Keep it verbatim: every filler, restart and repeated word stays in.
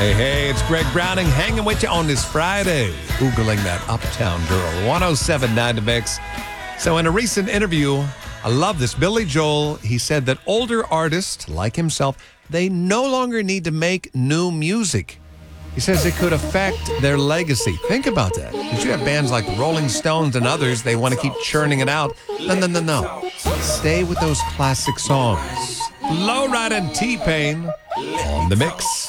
Hey, hey, it's Greg Browning hanging with you on this Friday, Googling that Uptown Girl, one oh seven point nine The Mix. So in a recent interview, I love this, Billy Joel, he said that older artists like himself, they no longer need to make new music. He says it could affect their legacy. Think about that. Because you have bands like the Rolling Stones and others, they want to keep churning it out. No, no, no, no. Stay with those classic songs. Low Ride and T-Pain on The Mix.